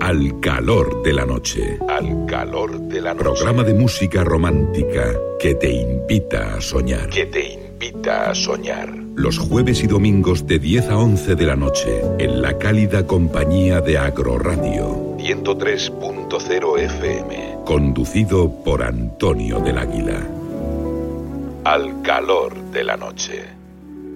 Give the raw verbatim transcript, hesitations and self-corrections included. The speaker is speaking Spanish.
Al calor de la noche. Al calor de la noche. Programa de música romántica que te invita a soñar. Que te invita a soñar. Los jueves y domingos de diez a once de la noche, en la cálida compañía de Agroradio. ciento tres punto cero F M. Conducido por Antonio del Águila. Al calor de la noche.